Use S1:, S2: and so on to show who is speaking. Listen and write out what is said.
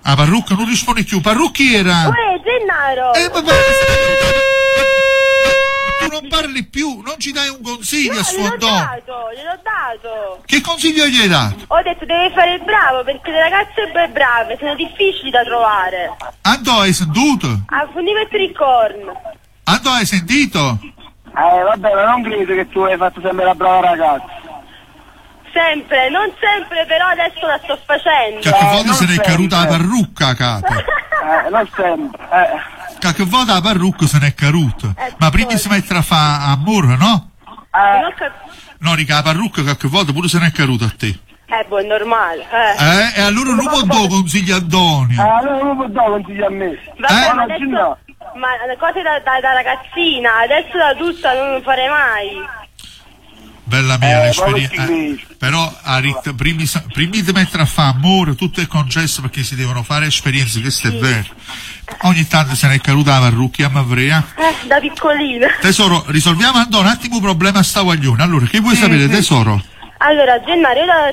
S1: La parrucca non risponde più, parrucchiera!
S2: Uè, Gennaro!
S1: Vabbè, tu non parli più, non ci dai un consiglio a sfondò.
S2: Gliel'ho dato.
S1: Che consiglio gli hai dato?
S2: Ho detto devi fare il bravo perché le ragazze brave sono difficili da trovare.
S1: Anto, hai sentito?
S2: A Funiva e Tricorn.
S1: Anto, hai sentito?
S3: Vabbè, ma non credo che tu hai fatto sempre la brava ragazza.
S2: Sempre, non sempre, però adesso la sto facendo.
S1: Che volta
S3: non
S1: se ne è
S3: sempre.
S1: caduta la parrucca, capo.
S3: Non sempre.
S1: Che volta la parrucca se ne è caduta. Ma prima si mette a fare amore, no?
S2: Non
S1: No, rica, la parrucca che volta pure se ne è caduta a te.
S2: boh, è normale.
S1: E allora non può do consigli a Antonio.
S3: Allora non può dare consigli a me.
S2: Vabbè, ma
S3: Oggi
S2: adesso...
S3: no.
S2: Ma le cose da ragazzina, adesso da adulta non lo farei mai.
S1: Bella mia l'esperienza.
S3: poi
S1: Però prima di mettere a fare amore tutto è concesso perché si devono fare esperienze, questo è vero. Ogni tanto se ne è caduta la parrucchia, ma vrea.
S2: Da piccolina.
S1: Tesoro, risolviamo un attimo un problema a sta guaglione. Allora, che vuoi sapere, tesoro?
S2: Allora, Gennaro, io